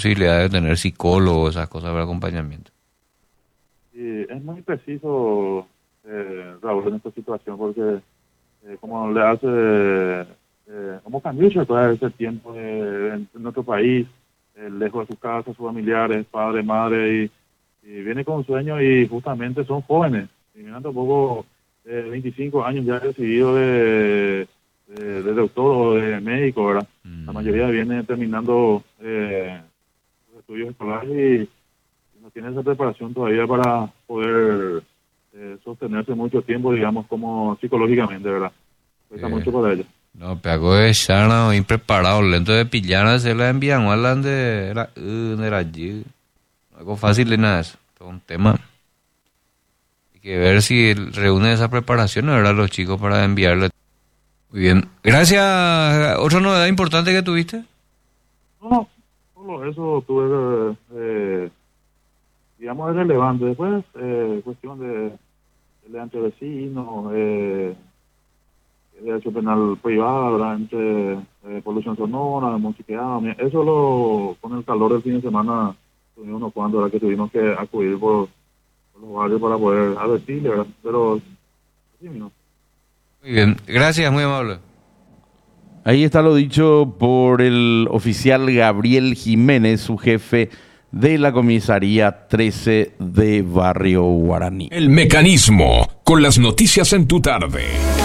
posibilidad de tener psicólogos, esas cosas para acompañamiento? Y es muy preciso, Raúl, en esta situación, porque como le hace, como cambió todo ese tiempo en nuestro país, lejos de su casa, sus familiares, padre, madre, y viene con un sueño y justamente son jóvenes. Y mira, tampoco 25 años ya recibido de doctor o de médico, ¿verdad? La mayoría viene terminando sus estudios escolares y no tiene esa preparación todavía para poder sostenerse mucho tiempo, digamos, como psicológicamente, ¿verdad? Cuesta mucho para ellos. No, pego de Shana, impreparado, lento de pillar, se la envían, hablan de era allí. Algo fácil de nada, eso, todo un tema. Hay que ver si reúne esa preparación, ¿verdad? Los chicos para enviarle. Muy bien, gracias. ¿Otra novedad importante que tuviste? No, solo eso tuve, digamos, es relevante. Después, cuestión de entre vecinos, derecho penal privado, ¿verdad? Entre polución sonora, musiqueado. Eso con el calor del fin de semana, tuvimos unos cuantos, ¿verdad? Que tuvimos que acudir por los barrios para poder advertirle, ¿verdad? Pero, sí, no. Muy bien, gracias, muy amable. Ahí está lo dicho por el oficial Gabriel Jiménez, su jefe de la comisaría 13 de Barrio Guaraní. El Mecanismo, con las noticias en tu tarde.